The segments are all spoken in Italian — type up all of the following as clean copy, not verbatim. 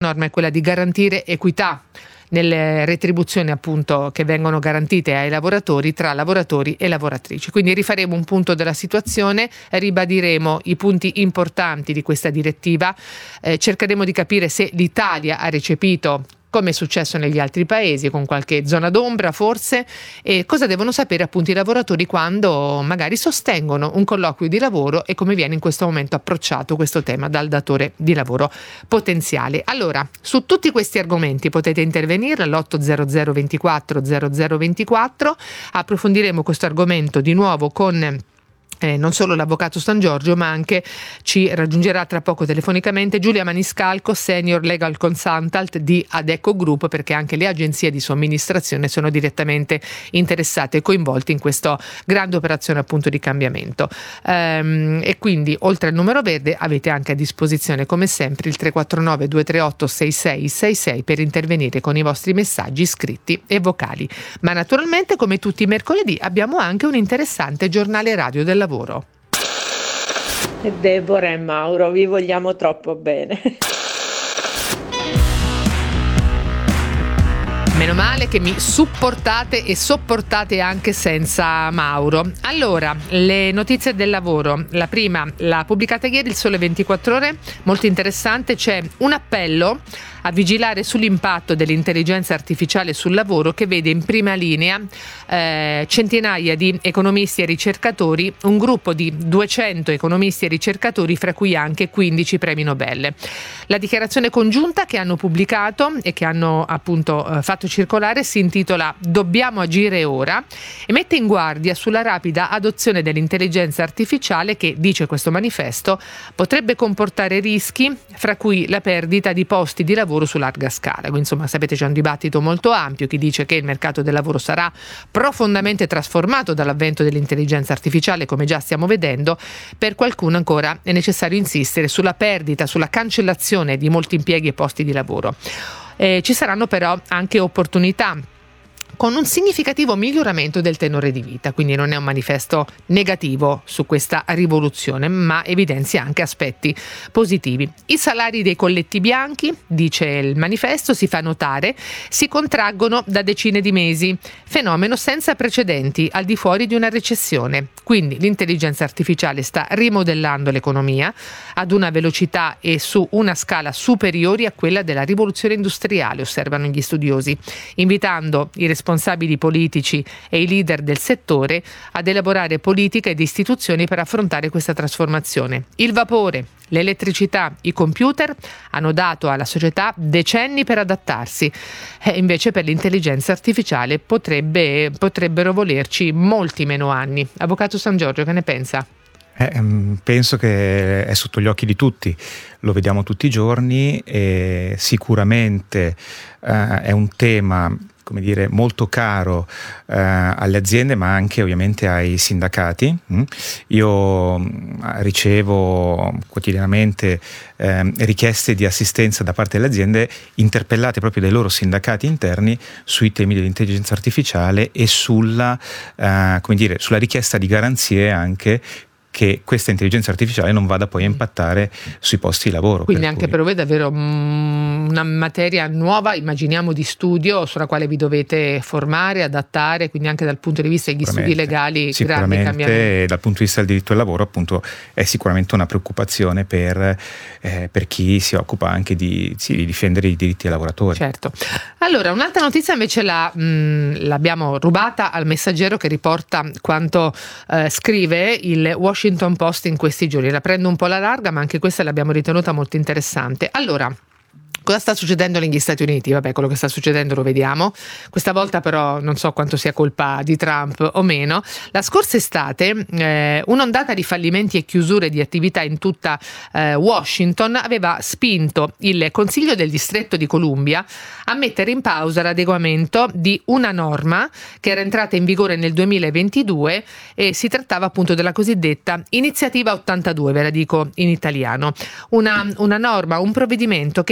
norma è quella di garantire equità nelle retribuzioni appunto che vengono garantite ai lavoratori tra lavoratori e lavoratrici. Quindi rifaremo un punto della situazione, ribadiremo i punti importanti di questa direttiva, cercheremo di capire se l'Italia ha recepito, come è successo negli altri paesi, con qualche zona d'ombra forse, e cosa devono sapere appunto i lavoratori quando magari sostengono un colloquio di lavoro e come viene in questo momento approcciato questo tema dal datore di lavoro potenziale. Allora, su tutti questi argomenti potete intervenire all'800 24 0024, approfondiremo questo argomento di nuovo con non solo l'avvocato San Giorgio, ma anche ci raggiungerà tra poco telefonicamente Giulia Maniscalco, Senior Legal Consultant di Adecco Group, perché anche le agenzie di somministrazione sono direttamente interessate e coinvolte in questa grande operazione appunto di cambiamento. E quindi oltre al numero verde avete anche a disposizione come sempre il 349 238 6666 per intervenire con i vostri messaggi scritti e vocali. Ma naturalmente, come tutti i mercoledì, abbiamo anche un interessante giornale radio del lavoro. Deborah e Mauro, vi vogliamo troppo bene. Meno male che mi supportate e sopportate anche senza Mauro. Allora, le notizie del lavoro. La prima l'ha pubblicata ieri il Sole 24 Ore, molto interessante. C'è un appello a vigilare sull'impatto dell'intelligenza artificiale sul lavoro, che vede in prima linea centinaia di economisti e ricercatori, un gruppo di 200 economisti e ricercatori, fra cui anche 15 premi Nobel. La dichiarazione congiunta che hanno pubblicato e che hanno appunto fatto circolare si intitola "Dobbiamo agire ora" e mette in guardia sulla rapida adozione dell'intelligenza artificiale che, dice questo manifesto, potrebbe comportare rischi, fra cui la perdita di posti di lavoro su larga scala. Quindi, insomma, sapete, c'è un dibattito molto ampio. Chi dice che il mercato del lavoro sarà profondamente trasformato dall'avvento dell'intelligenza artificiale, come già stiamo vedendo. Per qualcuno ancora è necessario insistere sulla perdita, sulla cancellazione di molti impieghi e posti di lavoro. Ci saranno però anche opportunità, con un significativo miglioramento del tenore di vita, quindi non è un manifesto negativo su questa rivoluzione, ma evidenzia anche aspetti positivi. I salari dei colletti bianchi, dice il manifesto, si fa notare, si contraggono da decine di mesi, fenomeno senza precedenti al di fuori di una recessione. Quindi l'intelligenza artificiale sta rimodellando l'economia ad una velocità e su una scala superiori a quella della rivoluzione industriale, osservano gli studiosi, invitando i responsabili politici e i leader del settore ad elaborare politiche ed istituzioni per affrontare questa trasformazione. Il vapore, l'elettricità, i computer hanno dato alla società decenni per adattarsi, invece per l'intelligenza artificiale potrebbero volerci molti meno anni. Avvocato San Giorgio, che ne pensa? Penso che è sotto gli occhi di tutti, lo vediamo tutti i giorni e sicuramente è un tema, come dire, molto caro alle aziende, ma anche ovviamente ai sindacati. Io ricevo quotidianamente richieste di assistenza da parte delle aziende, interpellate proprio dai loro sindacati interni sui temi dell'intelligenza artificiale e sulla richiesta di garanzie anche che questa intelligenza artificiale non vada poi a impattare sui posti di lavoro. Quindi anche per voi è davvero una materia nuova, immaginiamo, di studio sulla quale vi dovete formare, adattare, quindi anche dal punto di vista degli studi legali grandi cambiamenti. Dal punto di vista del diritto del lavoro appunto è sicuramente una preoccupazione per chi si occupa anche di difendere i diritti dei lavoratori. Certo. Allora, un'altra notizia invece l'abbiamo rubata al Messaggero, che riporta quanto scrive il Washington Post in questi giorni. La prendo un po' alla larga, ma anche questa l'abbiamo ritenuta molto interessante. Allora, cosa sta succedendo negli Stati Uniti? Vabbè, quello che sta succedendo lo vediamo. Questa volta però non so quanto sia colpa di Trump o meno. La scorsa estate un'ondata di fallimenti e chiusure di attività in tutta Washington aveva spinto il Consiglio del Distretto di Columbia a mettere in pausa l'adeguamento di una norma che era entrata in vigore nel 2022 e si trattava appunto della cosiddetta Iniziativa 82, ve la dico in italiano. Una norma, un provvedimento che prevedeva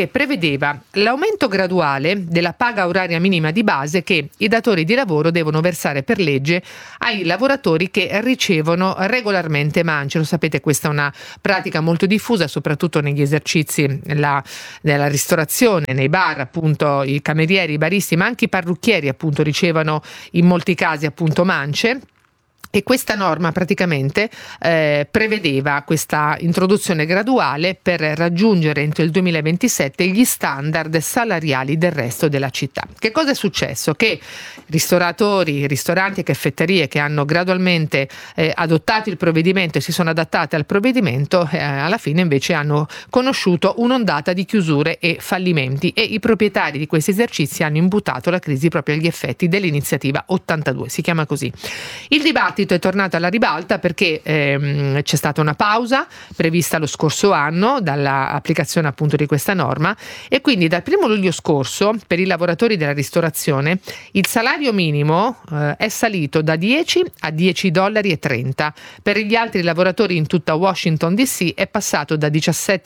prevedeva l'aumento graduale della paga oraria minima di base che i datori di lavoro devono versare per legge ai lavoratori che ricevono regolarmente mance. Lo sapete, questa è una pratica molto diffusa, soprattutto negli esercizi della ristorazione, nei bar, appunto i camerieri, i baristi, ma anche i parrucchieri appunto ricevono in molti casi appunto mance. E questa norma praticamente prevedeva questa introduzione graduale per raggiungere entro il 2027 gli standard salariali del resto della città. Che cosa è successo? Che ristoratori, ristoranti e caffetterie che hanno gradualmente adottato il provvedimento e si sono adattate al provvedimento, alla fine invece hanno conosciuto un'ondata di chiusure e fallimenti, e i proprietari di questi esercizi hanno imputato la crisi proprio agli effetti dell'iniziativa 82, si chiama così. Il dibattito è tornato alla ribalta perché c'è stata una pausa prevista lo scorso anno dall'applicazione appunto di questa norma, e quindi dal 1 luglio scorso per i lavoratori della ristorazione il salario minimo è salito da 10 a $10,30. Per gli altri lavoratori in tutta Washington DC è passato da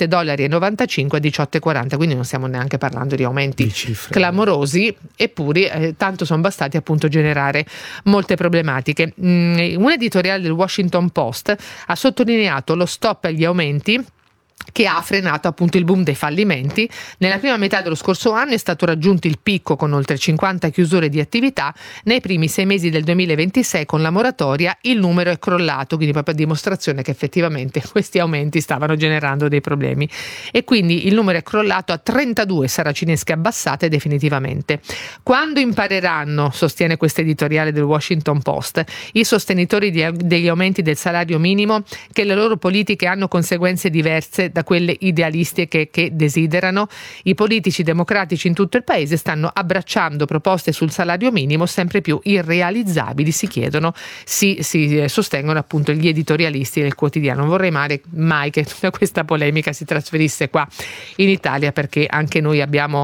$17,95 a $18,40, quindi non stiamo neanche parlando di aumenti clamorosi, eppure tanto sono bastati appunto generare molte problematiche. Un editoriale del Washington Post ha sottolineato lo stop agli aumenti che ha frenato appunto il boom dei fallimenti. Nella prima metà dello scorso anno è stato raggiunto il picco con oltre 50 chiusure di attività. Nei primi 6 mesi del 2026 con la moratoria il numero è crollato, quindi proprio a dimostrazione che effettivamente questi aumenti stavano generando dei problemi, e quindi il numero è crollato a 32 saracinesche abbassate definitivamente. Quando impareranno, sostiene questo editoriale del Washington Post, i sostenitori degli aumenti del salario minimo che le loro politiche hanno conseguenze diverse da quelle idealistiche che desiderano? I politici democratici in tutto il paese stanno abbracciando proposte sul salario minimo sempre più irrealizzabili, si chiedono, si sostengono appunto gli editorialisti del quotidiano. Non vorrei mai che tutta questa polemica si trasferisse qua in Italia, perché anche noi abbiamo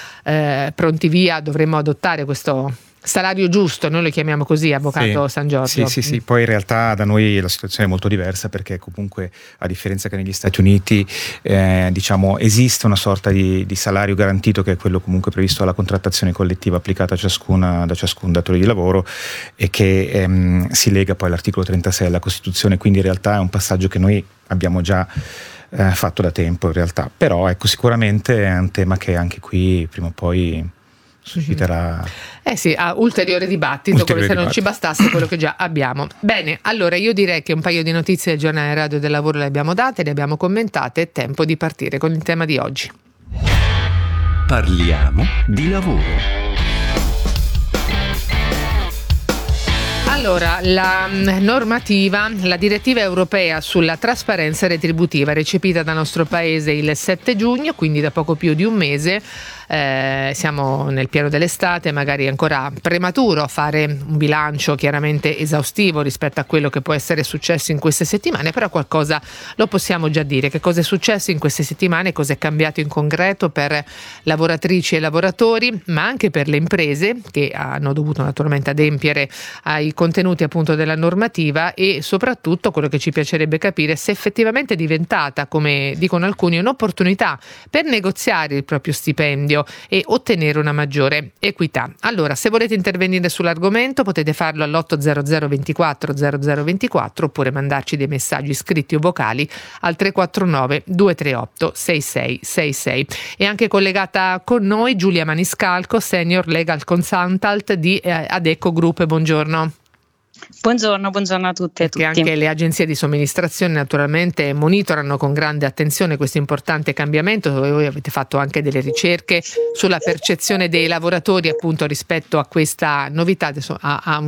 pronti via, dovremmo adottare questo salario giusto, noi lo chiamiamo così, avvocato San Giorgio. Sì, poi in realtà da noi la situazione è molto diversa, perché comunque a differenza che negli Stati Uniti diciamo esiste una sorta di salario garantito, che è quello comunque previsto dalla contrattazione collettiva applicata da ciascun datore di lavoro, e che si lega poi all'articolo 36 della Costituzione, quindi in realtà è un passaggio che noi abbiamo già fatto da tempo in realtà, però ecco, sicuramente è un tema che anche qui prima o poi susciterà a ulteriore dibattito, come se non ci bastasse quello che già abbiamo. Bene, allora io direi che un paio di notizie del giornale radio del lavoro le abbiamo date, le abbiamo commentate, è tempo di partire con il tema di oggi. Parliamo di lavoro. Allora, la normativa, la direttiva europea sulla trasparenza retributiva, recepita dal nostro paese il 7 giugno, quindi da poco più di un mese. Siamo nel pieno dell'estate, magari è ancora prematuro fare un bilancio chiaramente esaustivo rispetto a quello che può essere successo in queste settimane, però qualcosa lo possiamo già dire. Che cosa è successo in queste settimane, cosa è cambiato in concreto per lavoratrici e lavoratori, ma anche per le imprese che hanno dovuto naturalmente adempiere ai contenuti appunto della normativa, e soprattutto quello che ci piacerebbe capire se effettivamente è diventata, come dicono alcuni, un'opportunità per negoziare il proprio stipendio e ottenere una maggiore equità. Allora, se volete intervenire sull'argomento potete farlo all'800 24 0024 oppure mandarci dei messaggi scritti o vocali al 349 238 6666. È anche collegata con noi Giulia Maniscalco, Senior Legal Consultant di Adecco Group. Buongiorno. Buongiorno a tutte e tutti. Che anche le agenzie di somministrazione naturalmente monitorano con grande attenzione questo importante cambiamento. Voi avete fatto anche delle ricerche sulla percezione dei lavoratori appunto rispetto a questa novità. Adesso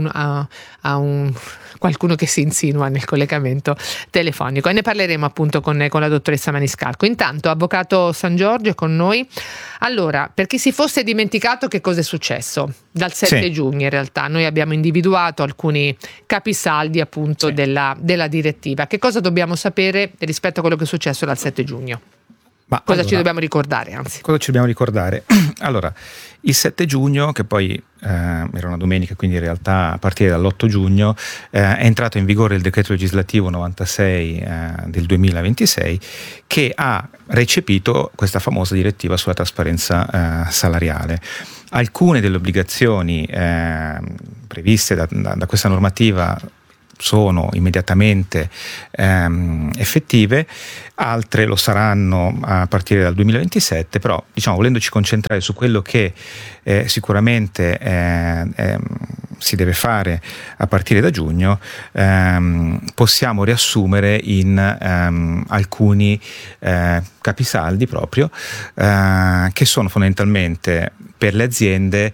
qualcuno che si insinua nel collegamento telefonico, e ne parleremo appunto con la dottoressa Maniscalco. Intanto, avvocato San Giorgio è con noi. Allora, per chi si fosse dimenticato, che cosa è successo? Dal 7 giugno in realtà noi abbiamo individuato alcuni capisaldi appunto della direttiva. Che cosa dobbiamo sapere rispetto a quello che è successo dal 7 giugno? Ma cosa allora, ci dobbiamo ricordare, anzi? Cosa ci dobbiamo ricordare? Allora, il 7 giugno, che poi era una domenica, quindi in realtà a partire dall'8 giugno è entrato in vigore il decreto legislativo 96 del 2026, che ha recepito questa famosa direttiva sulla trasparenza salariale. Alcune delle obbligazioni previste da questa normativa sono immediatamente effettive, altre lo saranno a partire dal 2027, però volendoci concentrare su quello che sicuramente si deve fare a partire da giugno, possiamo riassumere in alcuni capisaldi proprio, che sono fondamentalmente per le aziende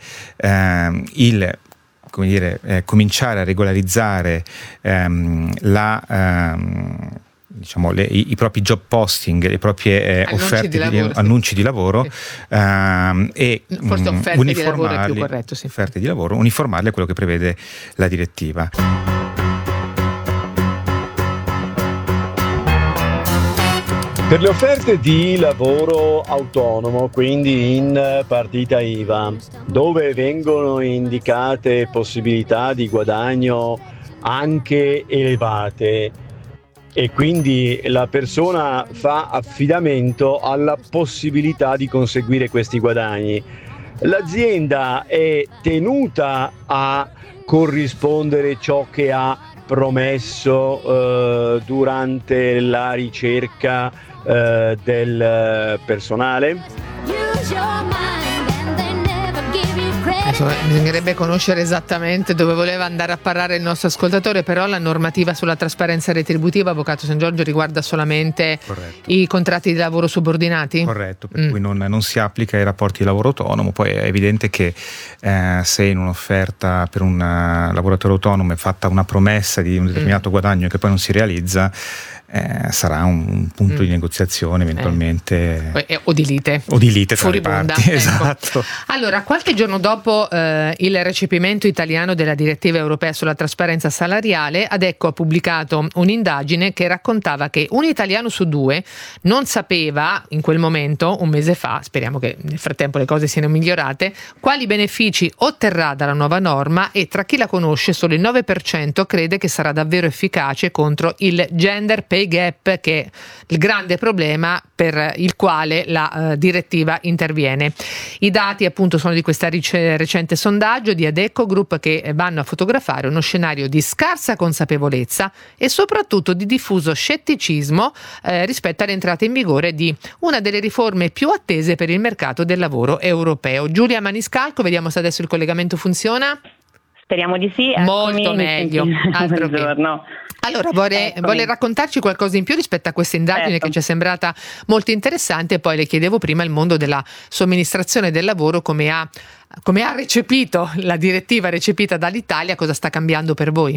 cominciare a regolarizzare i propri job posting, le proprie annunci di lavoro, e forse offerte di lavoro è più corretto, sì. Offerte di lavoro, uniformarle a quello che prevede la direttiva. Per le offerte di lavoro autonomo, quindi in partita IVA, dove vengono indicate possibilità di guadagno anche elevate e quindi la persona fa affidamento alla possibilità di conseguire questi guadagni, l'azienda è tenuta a corrispondere ciò che ha promesso durante la ricerca del personale? Bisognerebbe conoscere esattamente dove voleva andare a parare il nostro ascoltatore, però la normativa sulla trasparenza retributiva, avvocato San Giorgio, riguarda solamente i contratti di lavoro subordinati? Corretto, per cui non si applica ai rapporti di lavoro autonomo. Poi è evidente che se in un'offerta per un lavoratore autonomo è fatta una promessa di un determinato guadagno che poi non si realizza, sarà un punto di negoziazione eventualmente o di lite tra le parti. Ecco. Esatto. Allora, qualche giorno dopo il recepimento italiano della direttiva europea sulla trasparenza salariale, Adecco ha pubblicato un'indagine che raccontava che un italiano su due non sapeva in quel momento, un mese fa, speriamo che nel frattempo le cose siano migliorate, quali benefici otterrà dalla nuova norma, e tra chi la conosce solo il 9% crede che sarà davvero efficace contro il gender pay gap, che è il grande problema per il quale la direttiva interviene. I dati appunto sono di questa recente sondaggio di Adecco Group, che vanno a fotografare uno scenario di scarsa consapevolezza e soprattutto di diffuso scetticismo rispetto all'entrata in vigore di una delle riforme più attese per il mercato del lavoro europeo. Giulia Maniscalco, vediamo se adesso il collegamento funziona. Speriamo di sì. Molto meglio. Buongiorno. Allora, vuole raccontarci qualcosa in più rispetto a questa indagine, certo, che ci è sembrata molto interessante, e poi le chiedevo prima il mondo della somministrazione del lavoro, come ha recepito la direttiva recepita dall'Italia, cosa sta cambiando per voi?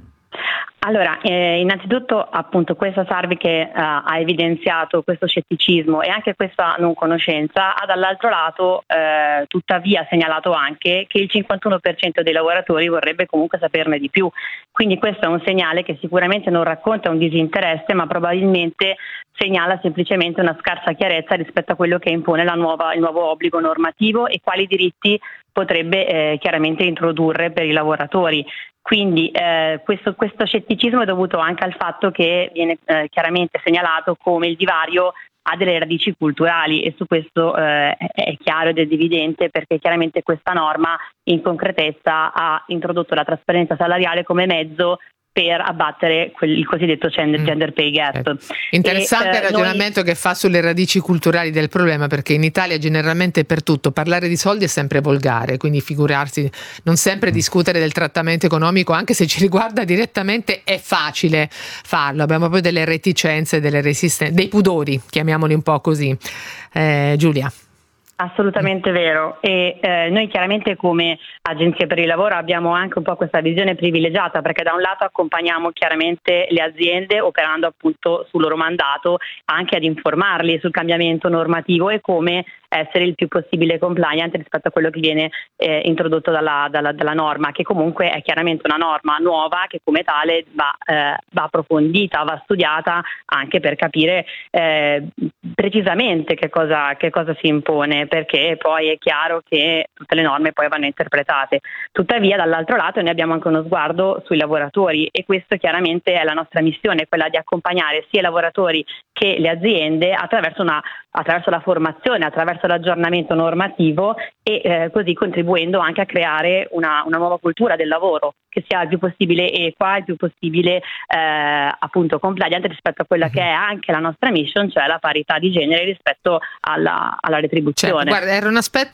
Allora, innanzitutto appunto questa Sarvi che ha evidenziato questo scetticismo e anche questa non conoscenza, ha dall'altro lato tuttavia segnalato anche che il 51% dei lavoratori vorrebbe comunque saperne di più. Quindi questo è un segnale che sicuramente non racconta un disinteresse, ma probabilmente segnala semplicemente una scarsa chiarezza rispetto a quello che impone il nuovo obbligo normativo e quali diritti potrebbe chiaramente introdurre per i lavoratori. Quindi questo scetticismo è dovuto anche al fatto che viene chiaramente segnalato come il divario ha delle radici culturali, e su questo è chiaro ed evidente, perché chiaramente questa norma in concretezza ha introdotto la trasparenza salariale come mezzo per abbattere il cosiddetto gender pay gap. Interessante il ragionamento che fa sulle radici culturali del problema, perché in Italia generalmente per tutto parlare di soldi è sempre volgare, quindi figurarsi, non sempre discutere del trattamento economico, anche se ci riguarda direttamente, è facile farlo. Abbiamo poi delle reticenze, delle resistenze, dei pudori, chiamiamoli un po' così. Giulia. Assolutamente vero, e noi chiaramente come Agenzia per il Lavoro abbiamo anche un po' questa visione privilegiata, perché da un lato accompagniamo chiaramente le aziende operando appunto sul loro mandato anche ad informarli sul cambiamento normativo e come essere il più possibile compliant rispetto a quello che viene introdotto dalla norma, che comunque è chiaramente una norma nuova che come tale va approfondita, va studiata anche per capire precisamente che cosa si impone, perché poi è chiaro che tutte le norme poi vanno interpretate. Tuttavia dall'altro lato noi abbiamo anche uno sguardo sui lavoratori, e questo chiaramente è la nostra missione, quella di accompagnare sia i lavoratori che le aziende attraverso la formazione, attraverso l'aggiornamento normativo, e così contribuendo anche a creare una nuova cultura del lavoro che sia il più possibile equa, il più possibile appunto compliant rispetto a quella che è anche la nostra mission, cioè la parità di genere rispetto alla retribuzione. Guarda, era un aspetto